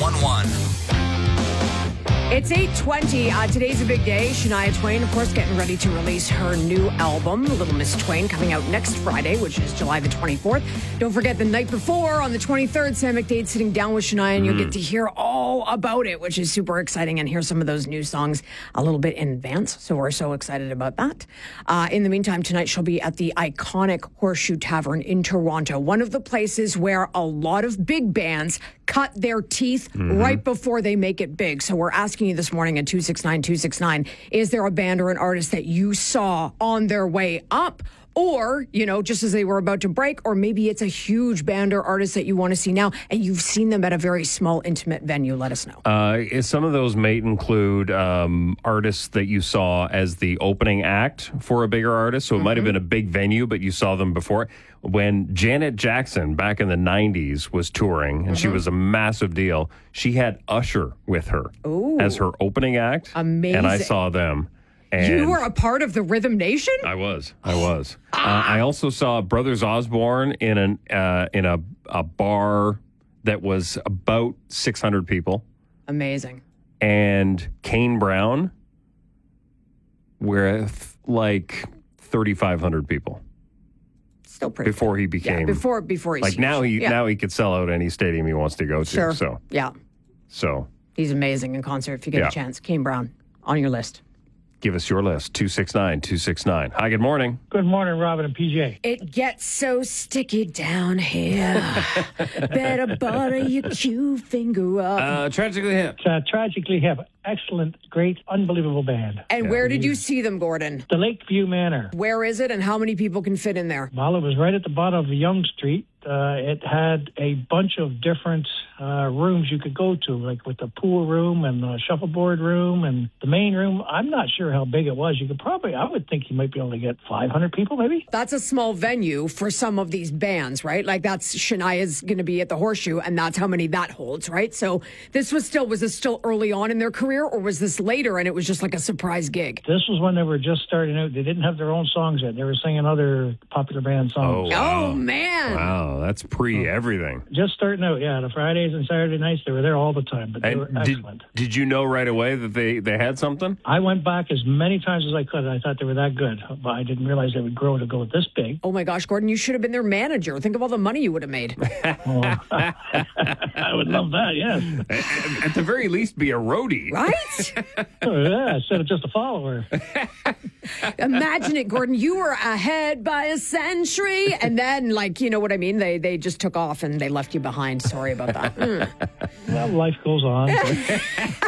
911. It's 8:20. Today's a big day. Shania Twain, of course, getting ready to release her new album, Little Miss Twain, coming out next Friday, which is July the 24th. Don't forget the night before, on the 23rd, Sam McDade sitting down with Shania, and you'll get to hear all about it, which is super exciting, and hear some of those new songs a little bit in advance. So we're so excited about that. In the meantime, tonight she'll be at the iconic Horseshoe Tavern in Toronto, one of the places where a lot of big bands cut their teeth right before they make it big. So we're asking you this morning at 269-269, is there a band or an artist that you saw on their way up, or, you know, just as they were about to break, or maybe it's a huge band or artist that you want to see now and you've seen them at a very small, intimate venue? Let us know. Some of those may include artists that you saw as the opening act for a bigger artist. So it might have been a big venue, but you saw them before. When Janet Jackson back in the 90s was touring, and she was a massive deal, she had Usher with her as her opening act. Amazing. And I saw them. And you were a part of the Rhythm Nation? I was. I also saw Brothers Osborne in a bar that was about 600 people. Amazing. And Kane Brown with like 3,500 people. Still pretty before he became before he's like huge. now he could sell out any stadium he wants to go to. Sure. So he's amazing in concert. If you get a chance, Kane Brown on your list. Give us your list. 269-269. Hi, good morning. Good morning, Robin and PJ. It gets so sticky down here. Better butter your cue finger up. Tragically Hip. It's Tragically Hip. Excellent, great, unbelievable band. And where did you see them, Gordon? The Lakeview Manor. Where is it, and how many people can fit in there? Well, it was right at the bottom of Yonge Street. It had a bunch of different rooms you could go to, like with the pool room and the shuffleboard room and the main room. I'm not sure how big it was. I would think you might be able to get 500 people, maybe. That's a small venue for some of these bands, right? Like that's Shania's going to be at the Horseshoe, and that's how many that holds, right? So was this still early on in their career, or was this later and it was just like a surprise gig? This was when they were just starting out. They didn't have their own songs yet. They were singing other popular band songs. Oh man. Wow, that's pre-everything. Just starting out, yeah. The Fridays and Saturday nights, they were there all the time, but they were excellent. Did you know right away that they had something? I went back as many times as I could, and I thought they were that good, but I didn't realize they would grow to go this big. Oh my gosh, Gordon, you should have been their manager. Think of all the money you would have made. I would love that, yes. At the very least, be a roadie. Right? Oh, yeah, instead of just a follower. Imagine it, Gordon. You were ahead by a century, and then, like, you know what I mean? They just took off and they left you behind. Sorry about that. Well, life goes on.